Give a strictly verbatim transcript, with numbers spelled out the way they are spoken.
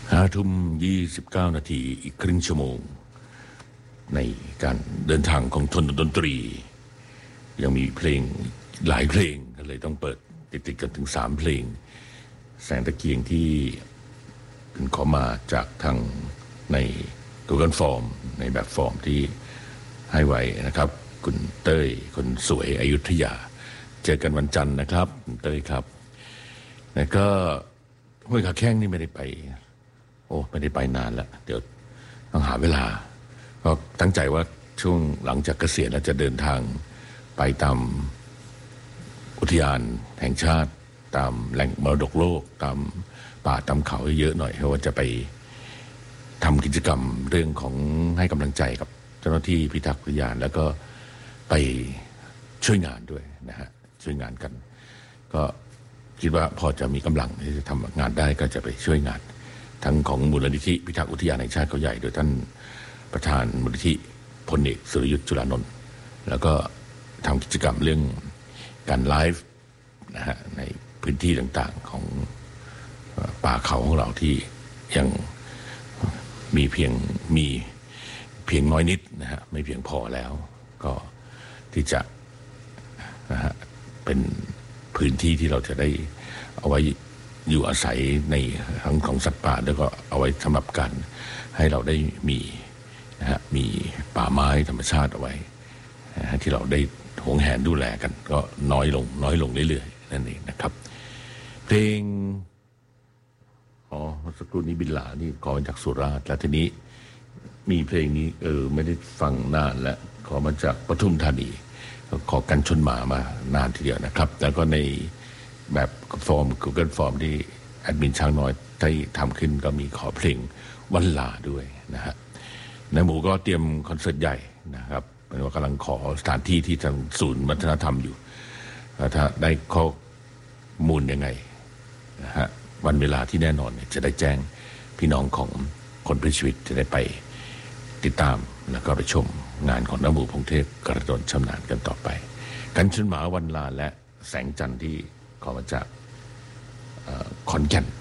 ห้าทุ่มยี่สิบเก้านาทีอีกครึ่งชั่วโมงในการเดินทางของทนดนตรียังมีเพลงหลายเพลงก็เลยต้องเปิดติดๆกันถึงสามเพลงแสงตะเกียงที่เป็นขอมาจากทางใน Google Form ในแบบฟอร์มที่ให้ไว้นะครับคุณเต้ยคนสวยอยุธยาเจอกันวันจันทร์นะครับคุณเต้ยครับแล้วก็ห้วยขาแข้งนี่ไม่ได้ไปโอ้ไม่ได้ไปนานแล้วเดี๋ยวต้องหาเวลาก็ตั้งใจว่าช่วงหลังจากเกษียณแล้วจะเดินทางไปตามอุทยานแห่งชาติตามแหล่งมรดกโลกตามป่าตามเขาเยอะหน่อยเพราะว่าจะไปทำกิจกรรมเรื่องของให้กำลังใจกับเจ้าหน้าที่พิทักษ์อุทยานแล้วก็ไปช่วยงานด้วยนะฮะช่วยงานกันก็คิดว่าพอจะมีกำลังที่จะทำงานได้ก็จะไปช่วยงานทั้งของมูลนิธิพิทักษ์อุทยานแห่งชาติเขาใหญ่โดยท่านประธานมูลนิธิพลเอกสุรยุทธ์จุลานนท์แล้วก็ทำกิจกรรมเรื่องการไลฟ์นะฮะในพื้นที่ต่างๆของป่าเขาของเราที่ยังมีเพียงมีเพียงน้อยนิดนะฮะไม่เพียงพอแล้วก็ที่จะนะฮะเป็นพื้นที่ที่เราจะได้เอาไว้อยู่อาศัยในทั้งของสัตว์ป่าแล้วก็เอาไว้สำหรับการให้เราได้มีนะฮะมีป่าไม้ธรรมชาติเอาไว้นะฮะที่เราได้หวงแหนดูแลกันก็น้อยลงน้อยลงเรื่อยๆนั่นเองนะครับเพลงอ๋อเมื่อสักครู่นี้บินหลานี่ขอมาจากสุราษฎร์แล้วทีนี้มีเพลงนี้เออไม่ได้ฟังนานแล้วขอมาจากปทุมธานีขอกันชนหมามานานทีเดียวนะครับแล้วก็ในแบบฟอร์ม Google Form ที่แอดมินช้างน้อยได้ทำขึ้นก็มีขอเพลงวันลาด้วยนะฮะในหมู่ก็เตรียมคอนเสิร์ตใหญ่นะครับเป็นว่ากำลังขอสถานที่ที่ทางศูนย์วัฒนธรรมอยู่ถ้าได้ข้อมูลยังไงนะฮะวันเวลาที่แน่นอนเนี่ยจะได้แจ้งพี่น้องของคนเพื่อชีวิตจะได้ไปติดตามแล้วก็ไปชมงานของน้ำหมู่พงเทพกระโดดชำนาญกันต่อไปกันชนหมาวันลาและแสงจันทร์ที่ขอมาจากขอนแก่น